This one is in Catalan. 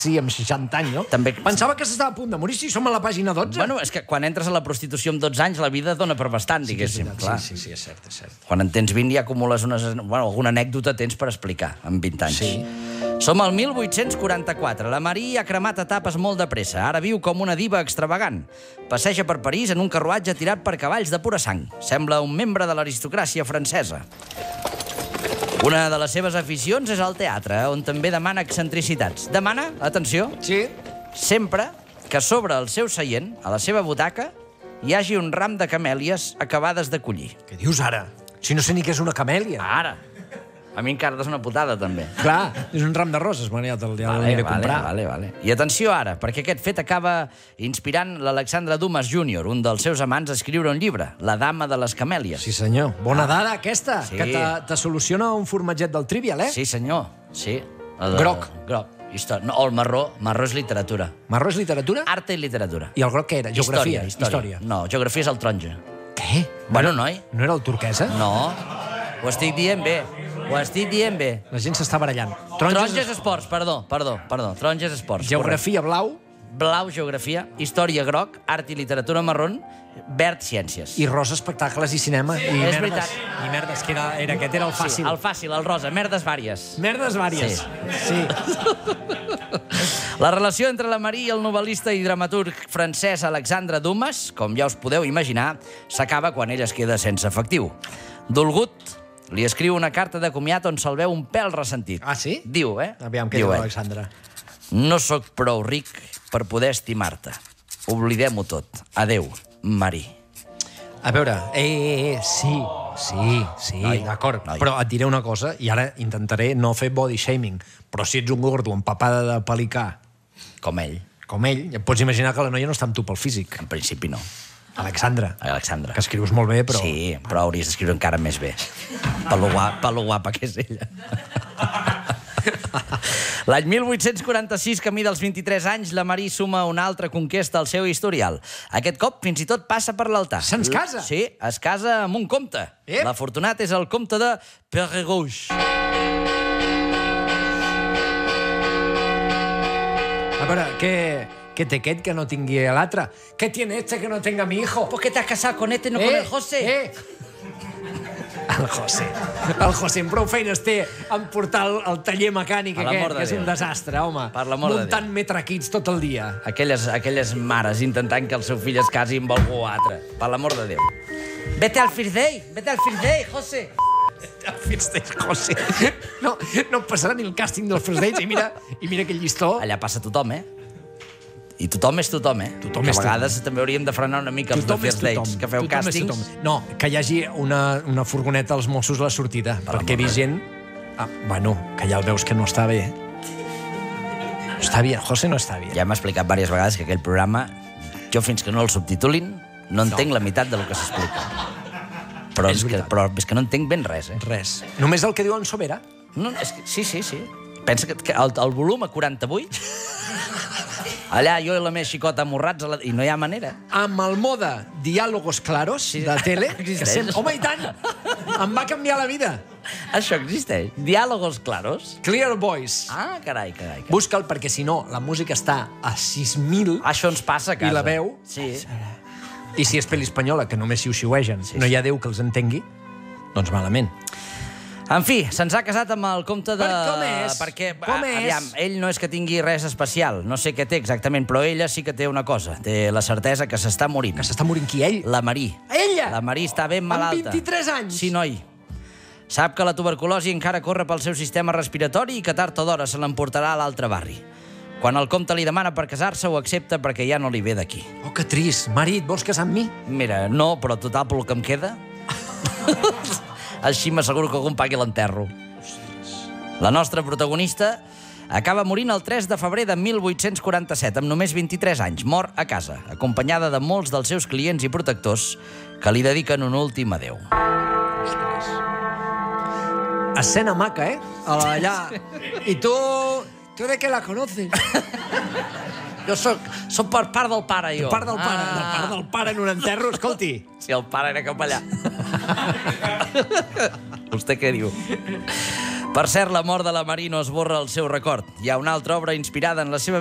Sí, amb 60 anys, no? També... Pensava que s'estava a punt de morir, si som a la pàgina 12. Bueno, és que quan entres a la prostitució amb 12 anys, la vida dona per bastant, diguéssim. Sí, és cert, és cert. Quan en tens 20 ja acumules unes... Bueno, alguna anècdota tens per explicar, amb 20 anys. Sí. Som al 1844. La Marie ha cremat etapes molt de pressa. Ara viu com una diva extravagant. Passeja per París en un carruatge tirat per cavalls de pura sang. Sembla un membre de l'aristocràcia francesa. Una de les seves aficions és el teatre, on també demana excentricitats. Demana, atenció, Sí? sempre que sobre el seu seient, a la seva butaca, hi hagi un ram de camèlies acabades de collir. Què dius ara? Si no sé ni què és una camèlia. Ara. A mi encara és una putada, també. Clar, és un ram de roses, bueno, ja l'aniré a comprar. Vale. I atenció ara, perquè aquest fet acaba inspirant l'Alexandre Dumas Jr., un dels seus amants, a escriure un llibre, La dama de les camèlies. Sí, senyor. Bona dada, aquesta, Sí. que te soluciona un formatget del Trivial, eh? Sí, senyor, sí. Groc. Groc. No, el marró. Marró és literatura. Marró és literatura? Arte i literatura. I el groc què era? Geografia? Història. No, geografia és el taronja. Què? Bueno, noi. No era el turquesa? No. Ho estic dient bé. La gent s'està barallant. Taronja és esports, perdó. Taronja és esports. Geografia blau Blau, geografia. Història, groc. Art i literatura, marrón. Verd, ciències. i rosa, espectacles i cinema. I És merdes. veritat. I merdes, que aquest era el fàcil. Sí, el fàcil, el rosa. Merdes vàries. Merdes vàries. Sí. La relació entre la Marie i el novel·lista i dramaturg francès Alexandre Dumas, com ja us podeu imaginar, s'acaba quan ell es queda sense efectiu. Dolgut, li escriu una carta de comiat on se'l veu un pèl ressentit. Ah, sí? Diu, Aviam, què Diu, diu Alexandre? No sóc prou ric per poder estimar-te. Oblidem-ho tot. Adéu, Marie. A veure, sí, Noi, d'acord. noi. Però et diré una cosa, i ara intentaré no fer body shaming, però si ets un gordo empapada de pelicà, Com ell. com ell, et pots imaginar que la noia no està amb tu pel físic. En principi no. Alexandre, Alexandre. que escrius molt bé, però... Sí, però hauries d'escriure encara més bé. Per lo guapa que és ella. L'any 1846, camí dels 23 anys, la Marie suma una altra conquesta al seu historial. Aquest cop fins i tot passa per l'altar. Se'ns casa? Sí, es casa amb un comte. L'afortunat és el comte de Perregouche. A veure, què té aquest que no tingui l'altre? Què tiene este que no tenga mi hijo? ¿Por qué te has casado con este, no con el José? El José. El José amb prou feines té en portar el taller mecànic aquest, que és un desastre, home. Per l'amor de Déu. Muntant metraquits tot el dia. Aquelles mares intentant que el seu fill es casi amb algú altre. Per l'amor de Déu. Vete al first day, José. El First Dates, José. No et passarà ni el càsting del First Dates. I mira aquell llistó. Allà passa tothom, I tothom és tothom, Tothom que és a vegades també hauríem de frenar una mica els de First Dates, que feu càstings. No, que hi hagi una furgoneta als Mossos a la sortida, perquè he vist gent... Bueno, que ja el veus que no està bé. No està bé, José no està bé. Ja m'ha explicat diverses vegades que aquell programa, jo fins que no el subtitulin, no entenc la meitat del que s'explica. Però és que no entenc ben res, Res. Només el que diu en Sobera? No, és que, sí. Pensa que el volum a 48... Allà jo i la meva xicota amorrats i no hi ha manera. Amb el mode Diálogos Claros de tele, que sempre... Home, i tant! Em va canviar la vida. Això existeix. Diálogos Claros. Clear Voice. Ah, carai. Busca'l, perquè si no, la música està a 6.000... Això ens passa a casa. I la veu... Sí. I si és pel·li espanyola, que només xiu-xiuegen, no hi ha Déu que els entengui, doncs malament. En fi, se'ns ha casat amb el comte de... Com és? Perquè, Com és? aviam, ell no és que tingui res especial, no sé què té exactament, però ella sí que té una cosa, té la certesa que s'està morint. Que s'està morint qui, ell? La Marie. Ella? La Marie està ben malalta. Amb 23 anys? Sí, noi. Sap que la tuberculosi encara corre pel seu sistema respiratori i que tard o d'hora se l'emportarà a l'altre barri. Quan el comte li demana per casar-se, ho accepta perquè ja no li ve d'aquí. Oh, que trist. Marit, vols casar amb mi? Mira, no, però total, pel que em queda... Així m'asseguro que algú em pagui l'enterro. La nostra protagonista acaba morint el 3 de febrer de 1847, amb només 23 anys. Mor a casa, acompanyada de molts dels seus clients i protectors que li dediquen un últim adéu. Escena maca, Allà. I tu de què la conoces? Jo soc per part del pare, jo. Per part del pare en un enterro, escolti. Si el pare era capellà. Vostè què diu? Per cert, la mort de la Marie no esborra el seu record. Hi ha una altra obra inspirada en la seva